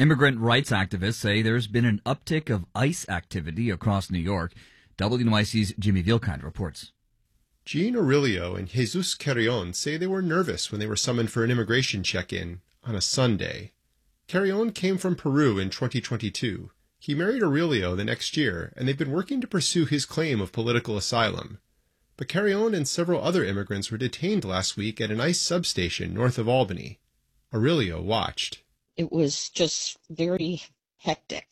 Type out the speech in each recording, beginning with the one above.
Immigrant rights activists say there's been an uptick of ICE activity across New York. WNYC's Jimmy Vilkind reports. Jean Aurelio and Jesus Carrion say they were nervous when they were summoned for an immigration check-in on a Sunday. Carrion came from Peru in 2022. He married Aurelio the next year, and they've been working to pursue his claim of political asylum. But Carrion and several other immigrants were detained last week at an ICE substation north of Albany. Aurelio watched. It was just very hectic.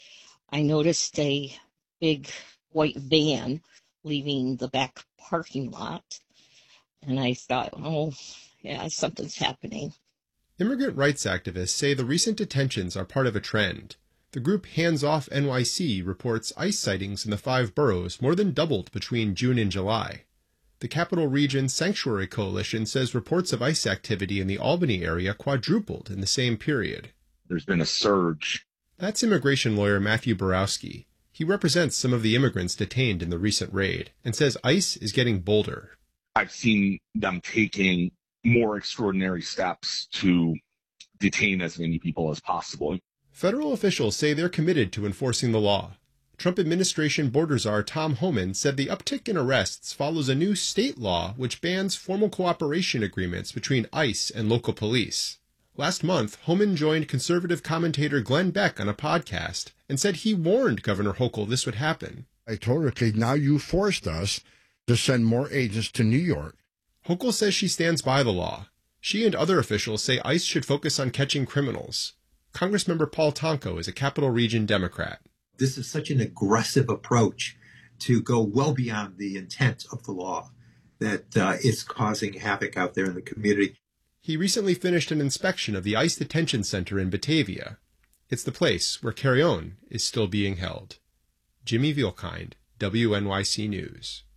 I noticed a big white van leaving the back parking lot, and I thought, oh, yeah, something's happening. Immigrant rights activists say the recent detentions are part of a trend. The group Hands Off NYC reports ICE sightings in the 5 boroughs more than doubled between June and July. The Capital Region Sanctuary Coalition says reports of ICE activity in the Albany area quadrupled in the same period. There's been a surge. That's immigration lawyer Matthew Borowski. He represents some of the immigrants detained in the recent raid and says ICE is getting bolder. I've seen them taking more extraordinary steps to detain as many people as possible. Federal officials say they're committed to enforcing the law. Trump administration border czar Tom Homan said the uptick in arrests follows a new state law which bans formal cooperation agreements between ICE and local police. Last month, Homan joined conservative commentator Glenn Beck on a podcast and said he warned Governor Hochul this would happen. I told her, okay, now you forced us to send more agents to New York. Hochul says she stands by the law. She and other officials say ICE should focus on catching criminals. Congressmember Paul Tonko is a Capital Region Democrat. This is such an aggressive approach to go well beyond the intent of the law that it's causing havoc out there in the community. He recently finished an inspection of the ICE detention center in Batavia. It's the place where Carrion is still being held. Jimmy Vilkind, WNYC News.